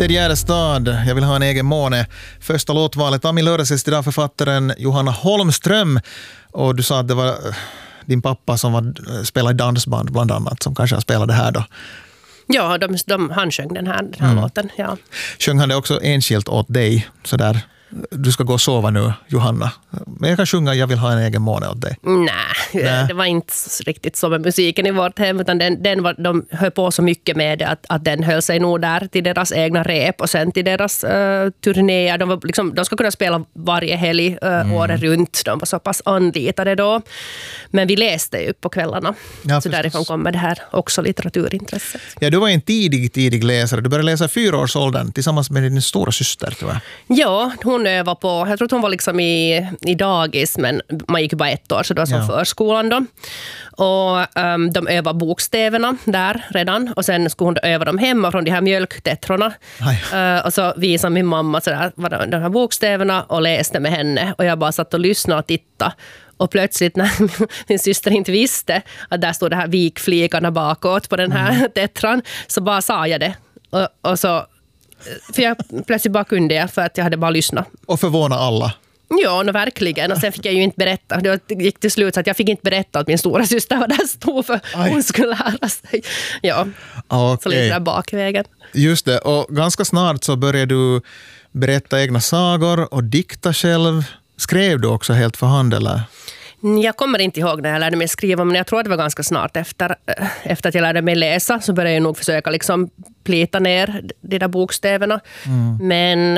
Ted Gärdestad, jag vill ha en egen måne. Första låtvalet av min lördagsgäst idag, författaren Johanna Holmström. Och du sa att det var din pappa som spelade i dansband bland annat, som kanske har spelat det här då. Ja, han sjöng den här låten. Ja. Sjöng han det också enskilt åt dig? Sådär, du ska gå och sova nu, Johanna. Men jag kan sjunga Jag vill ha en egen måne åt dig. Nej, det var inte riktigt så med musiken i vårt hem, utan de höll på så mycket med det att den höll sig nog där till deras egna rep och sen till deras turnéer. De ska kunna spela varje helg året runt. De var så pass anlitade då. Men vi läste ju på kvällarna. Ja, så därifrån kommer det här också litteraturintresset. Ja, du var en tidig läsare. Du började läsa i 4-årsåldern tillsammans med din stora syster, tror jag. Ja, hon övade på, jag tror att hon var liksom i dagis, men man gick bara 1 år, så det var som förskolan då. Och de övade bokstäverna där redan, och sen skulle hon öva dem hemma från de här mjölktettrorna. Och så visade min mamma sådär, de här bokstäverna och läste med henne, och jag bara satt och lyssnade och tittade. Och plötsligt när min syster inte visste att där stod det här vikflikarna bakåt på den här tettran, så bara sa jag det. Och så, för jag plötsligt bara kunde jag, för att jag hade bara lyssnat. Och förvåna alla. Ja, verkligen. Och sen fick jag ju inte berätta. Det gick till slut så att jag fick inte berätta att min stora syster var där stod, för hon skulle lära sig. Ja, så lite där bakvägen. Just det, och ganska snart så började du berätta egna sagor och dikta själv. Skrev du också helt för hand, eller? Jag kommer inte ihåg när jag lärde mig skriva, men jag tror att det var ganska snart efter att jag lärde mig läsa, så började jag nog försöka liksom plita ner de där bokstäverna. Men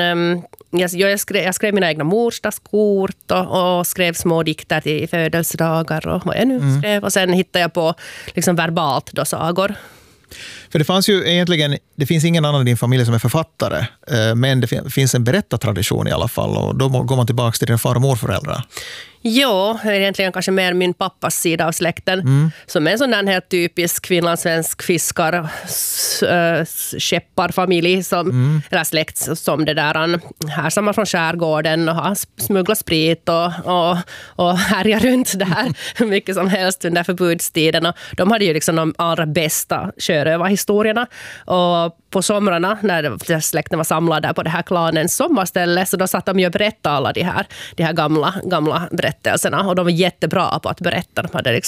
jag skrev mina egna morsdagskort och skrev små dikter till födelsedagar och vad jag nu skrev. Och sen hittade jag på liksom verbalt då sagor. För det fanns ju egentligen, det finns ingen annan i din familj som är författare, men det finns en berättartradition i alla fall, och då går man tillbaka till din far- och morföräldrar. Ja, egentligen kanske mer min pappas sida av släkten, som är en sån där helt typisk finlandssvensk fiskar skepparfamilj eller släkt som det där härstammar från skärgården och har smugglat sprit och härjar runt där mycket som helst under förbudstiden. Och de hade ju liksom de allra bästa sjörövarhistorierna, och på somrarna när släkten var samlad där på det här klanens sommarställe, så då satt de ju och berättade alla de här gamla berättelserna, och de var jättebra på att berätta.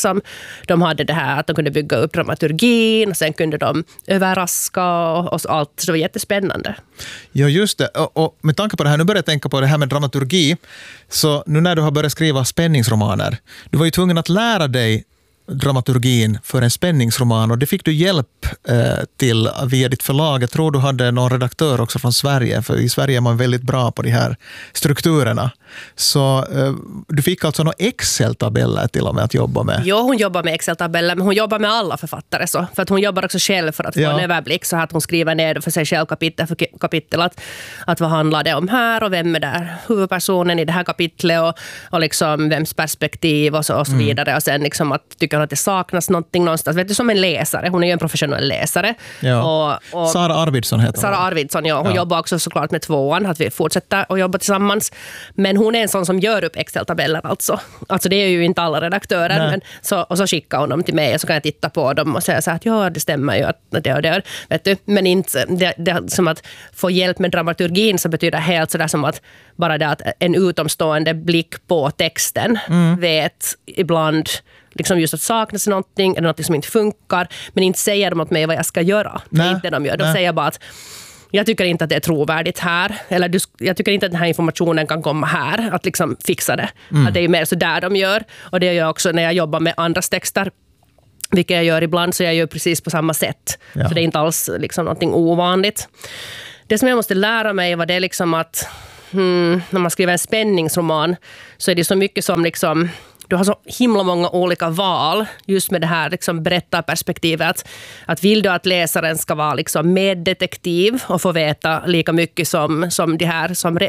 De hade det här att de kunde bygga upp dramaturgin, och sen kunde de överraska och allt, så det var jättespännande. Ja, just det. Och med tanke på det här, nu börjar jag tänka på det här med dramaturgi, så nu när du har börjat skriva spänningsromaner, du var ju tvungen att lära dig dramaturgin för en spänningsroman, och det fick du hjälp till via ditt förlag. Jag tror du hade någon redaktör också från Sverige, för i Sverige är man väldigt bra på de här strukturerna. Så du fick alltså några Excel-tabeller till och med att jobba med. Ja, hon jobbar med Excel-tabeller, men hon jobbar med alla författare så. För att hon jobbar också själv för att få en överblick, så att hon skriver ner för sig själv kapitel för kapitel att vad handlar det om här, och vem är där huvudpersonen i det här kapitlet, och liksom vems perspektiv och så vidare. Och sen liksom att tycker att det saknas någonting någonstans. Vet du, som en läsare. Hon är ju en professionell läsare. Ja. Och Sara Arvidsson heter hon. Sara Arvidsson, ja. Hon jobbar också såklart med 2:an, att vi fortsätter att jobba tillsammans. Men hon är en sån som gör upp Excel-tabeller alltså. Alltså det är ju inte alla redaktörer. Men och så skickar hon dem till mig, och så kan jag titta på dem och säga så att ja, det stämmer ju att det och det. Vet du? Men inte, det som att få hjälp med dramaturgin, så betyder helt sådär som att bara det att en utomstående blick på texten vet ibland liksom just att saknas någonting eller något som inte funkar, men inte säger de åt mig vad jag ska göra. Det är inte de gör. De säger bara att jag tycker inte att det är trovärdigt här, eller jag tycker inte att den här informationen kan komma här, att liksom fixa det. Att det är mer så där de gör, och det gör jag också när jag jobbar med andras texter, vilket jag gör ibland, så jag gör precis på samma sätt. Så det är inte alls liksom någonting ovanligt. Det som jag måste lära mig var det liksom att när man skriver en spänningsroman, så är det så mycket som liksom, du har så himla många olika val just med det här liksom berättarperspektivet. Att vill du att läsaren ska vara liksom meddetektiv och få veta lika mycket som de här som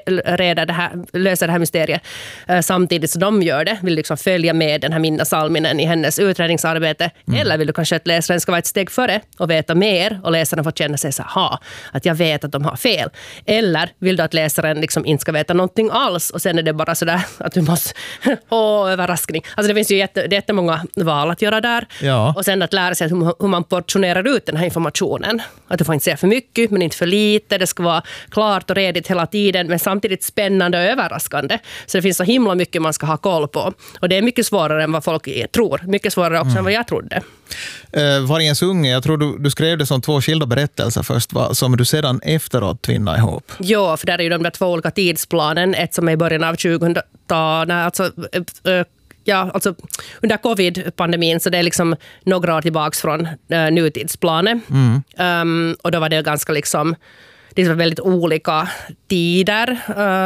löser det här mysteriet samtidigt som de gör det. Vill du liksom följa med den här Minna Salminen i hennes utredningsarbete? Eller vill du kanske att läsaren ska vara ett steg före och veta mer, och läsaren får känna sig så här, att jag vet att de har fel. Eller vill du att läsaren liksom inte ska veta någonting alls, och sen är det bara så där att du måste överraska överraskning. Alltså det finns ju jättemånga val att göra där. Ja. Och sen att lära sig hur man portionerar ut den här informationen. Att du får inte säga för mycket, men inte för lite. Det ska vara klart och redigt hela tiden, men samtidigt spännande och överraskande. Så det finns så himla mycket man ska ha koll på. Och det är mycket svårare än vad folk tror. Mycket svårare också än vad jag trodde. Vargens unge, jag tror du skrev det som 2 skilda berättelser först, som du sedan efteråt tvinnar ihop. Ja, för där är ju de där 2 olika tidsplanen. Ett som är i början av 2000-talet, alltså under covid-pandemin, så det är liksom några år tillbaka från nutidsplanen. Och då var det ganska liksom, det var väldigt olika tider,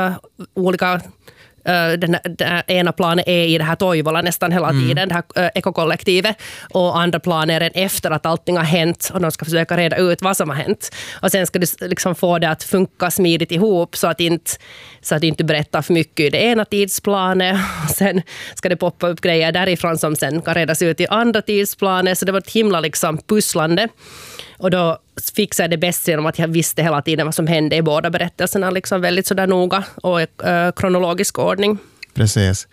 den ena planen är i det här Toivola nästan hela tiden, det här ekokollektivet, och andra planen är efter att allting har hänt och de ska försöka reda ut vad som har hänt. Och sen ska du liksom få det att funka smidigt ihop så att inte berättar för mycket i det ena tidsplanet. Och sen ska det poppa upp grejer därifrån som sen kan redas ut i andra tidsplaner. Så det var ett himla liksom pusslande. Och då fixade jag det bäst genom att jag visste hela tiden vad som hände i båda berättelserna, liksom väldigt sådär noga och kronologisk ordning. Precis.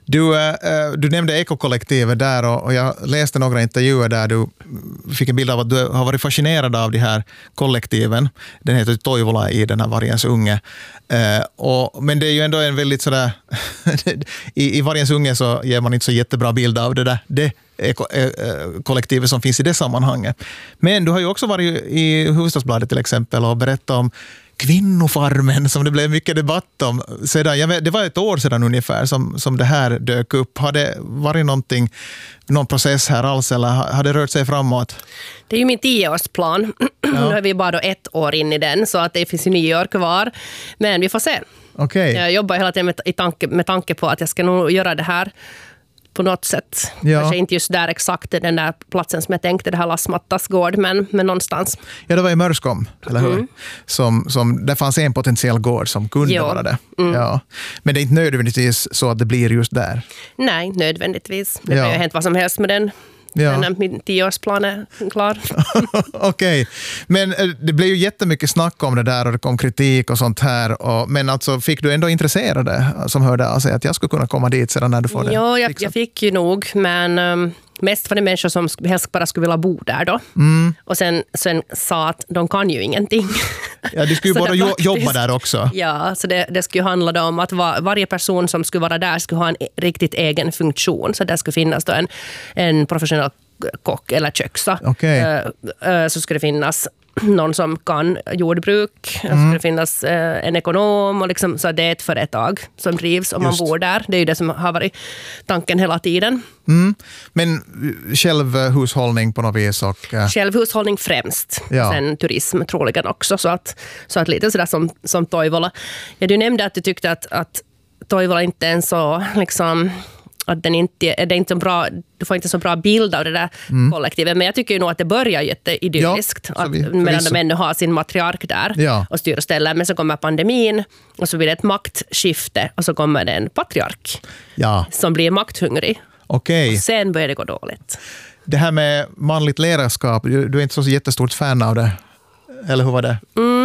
Du nämnde ekokollektivet där och jag läste några intervjuer där du fick en bild av att du har varit fascinerad av de här kollektiven. Den heter Toivola i den här Vargens unge. Men det är ju ändå en väldigt sådär i Vargens unge så ger man inte så jättebra bild av det kollektivet som finns i det sammanhanget. Men du har ju också varit i Hufvudstadsbladet till exempel och berättat om Kvinnofarmen som det blev mycket debatt om. Det var ett år sedan ungefär som det här dök upp. Har det varit någon process här alls eller har det rört sig framåt? Det är ju min 10-årsplan. Ja. Nu är vi bara då 1 år in i den så att det finns ju 9 år kvar. Men vi får se. Okay. Jag jobbar hela tiden med tanke på att jag ska nog göra det här på något sätt. Ja. Kanske inte just där exakt den där platsen som jag tänkte, det här Lassmattas gård, men någonstans. Ja, det var i Mörskom, eller hur? Som där fanns en potentiell gård som kunde vara det. Ja. Men det är inte nödvändigtvis så att det blir just där. Nej, nödvändigtvis. Det har ju hänt vad som helst med den. Ja. När min 10-årsplan är klar. Okej. Men det blev ju jättemycket snack om det där och det kom kritik och sånt här. Men alltså fick du ändå intresserade som hörde av sig att jag skulle kunna komma dit sedan när du får det? Ja, jag fick ju nog, men mest var det människor som helst bara skulle vilja bo där då. Och sen sa att de kan ju ingenting. Ja, de skulle ju bara jobba där också. Ja, så det skulle handla om att varje person som skulle vara där skulle ha en riktigt egen funktion. Så där skulle finnas då en professionell kock eller köksa. Okay. Så skulle det finnas någon som kan jordbruk, så skulle det finnas en ekonom och liksom, så det är ett företag som drivs om man bor där. Det är ju det som har varit tanken hela tiden. Men självhushållning på något vis? Självhushållning främst. Ja. Sen turism troligen också. Så att lite sådär som Toivola. Ja, du nämnde att du tyckte att Toivola inte är en så liksom, att det är inte så bra, du får inte så bra bild av det där kollektivet. Men jag tycker ju nog att det börjar jätteidylliskt. Ja, medan de ännu har sin matriark där och styr och ställer. Men så kommer pandemin och så blir det ett maktskifte och så kommer det en patriark som blir makthungrig. Okay. Och sen börjar det gå dåligt. Det här med manligt ledarskap, du är inte så jättestort fan av det. Eller hur var det?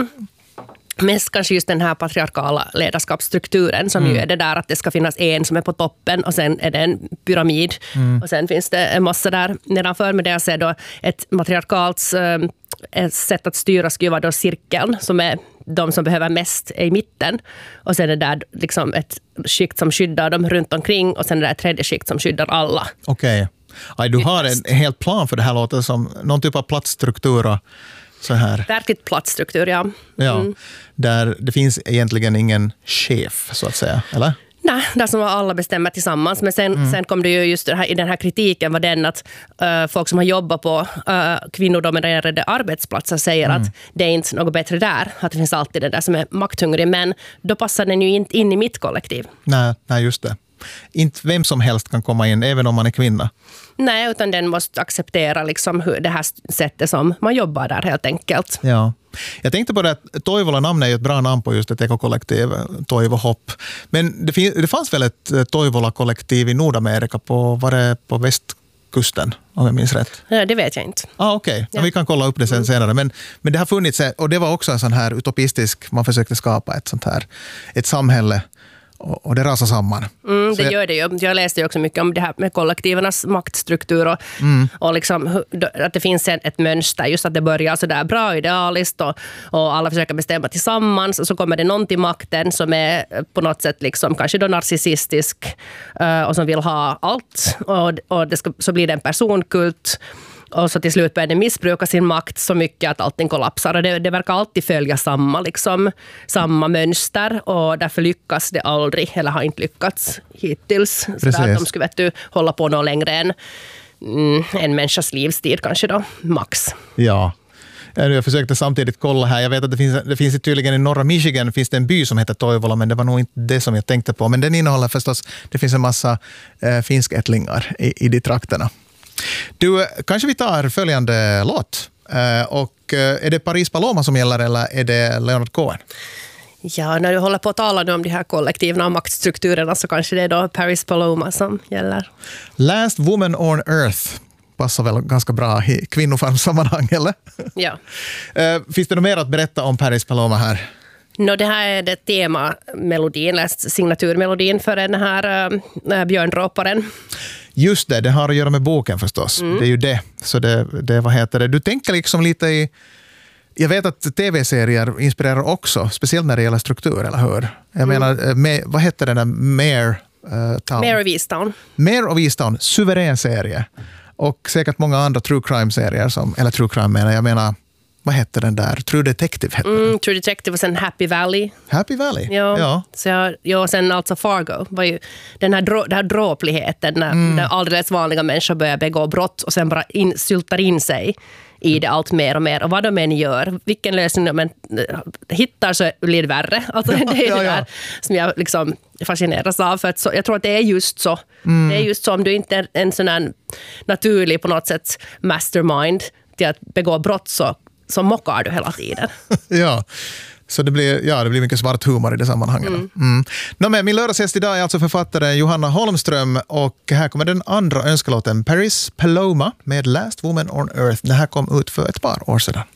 Mest kanske just den här patriarkala ledarskapsstrukturen som ju är det där att det ska finnas en som är på toppen och sen är det en pyramid och sen finns det en massa där nedanför. Men det jag ser då ett matriarkalt sätt att styra skulle vara då cirkeln som är de som behöver mest i mitten och sen är det där liksom ett skikt som skyddar dem runt omkring och sen är det ett tredje skikt som skyddar alla. Okej. Du har en helt plan för det här, låter som någon typ av platsstruktur och så här. Verkligt platsstruktur, ja. Ja, där det finns egentligen ingen chef, så att säga, eller? Nej, där som alla bestämmer tillsammans. Men sen kom det ju just det här, i den här kritiken var den att folk som har jobbat på kvinnodominerade arbetsplatser säger att det är inte något bättre där. Att det finns alltid det där som är makthungrig. Men då passar den ju inte in i mitt kollektiv. Nej, just det. Inte vem som helst kan komma in, även om man är kvinna. Nej, utan den måste acceptera liksom det här sättet som man jobbar där helt enkelt. Ja. Jag tänkte på det att Toivola-namn är ju ett bra namn på just ett ekokollektiv, Toivohopp. Men det fanns väl ett Toivola-kollektiv i Nordamerika på västkusten, om jag minns rätt? Ja, det vet jag inte. Okej. Ja. Vi kan kolla upp det sen senare. Men det har funnits, och det var också en sån här utopistisk, man försökte skapa ett sånt här, ett samhälle och det rasar samman. Det gör det ju. Jag läste ju också mycket om det här med kollektivernas maktstruktur och liksom, att det finns ett mönster, just att det börjar så där bra idealiskt och alla försöker bestämma tillsammans, och så kommer det någon till makten som är på något sätt liksom, kanske då narcissistisk och som vill ha allt, och så blir det en personkult. Och så till slut börjar det missbruka sin makt så mycket att allting kollapsar. Och det verkar alltid följa samma mönster. Och därför lyckas det aldrig, eller har inte lyckats hittills. Så att de skulle hålla på något längre än en människas livstid kanske då, max. Ja. Jag försökte samtidigt kolla här. Jag vet att det finns tydligen i norra Michigan finns det en by som heter Toivola, men det var nog inte det som jag tänkte på. Men den innehåller förstås, det finns en massa finskättlingar i de trakterna. Du, kanske vi tar följande låt. Och är det Paris Paloma som gäller eller är det Leonard Cohen? Ja, när du håller på att tala om de här kollektiven och maktstrukturerna så kanske det är då Paris Paloma som gäller. Last Woman on Earth passar väl ganska bra i kvinnofarmsammanhang, eller? Ja. Finns det något mer att berätta om Paris Paloma här? Det här är det temamelodin, signaturmelodin för den här björndråparen. Just det har att göra med boken förstås. Det är ju det. Så det vad heter det? Du tänker liksom lite i... Jag vet att tv-serier inspirerar också, speciellt när det gäller struktur, eller hur? Jag menar, vad heter den där Mare of Easttown. Mare of Easttown, suverän serie. Och säkert många andra true crime-serier, eller true crime jag menar, vad hette den där? True Detective hette den. True Detective och sen Happy Valley. Happy Valley? Ja. Så sen alltså Fargo var ju den här dråpligheten när alldeles vanliga människor börjar begå brott och sen bara syltar in sig i det allt mer och mer. Och vad de än gör, vilken lösning de hittar så blir det värre. Alltså, det är det där som jag liksom fascineras av. För att jag tror att det är just så. Det är just så, om du inte är en sån här naturlig på något sätt mastermind till att begå brott så mockar du hela tiden. Ja, så det blir mycket svart humor i det sammanhanget. Men min lördagsgäst idag är alltså författare Johanna Holmström, och här kommer den andra önskelåten, Paris Paloma med Last Woman on Earth. Det här kom ut för ett par år sedan.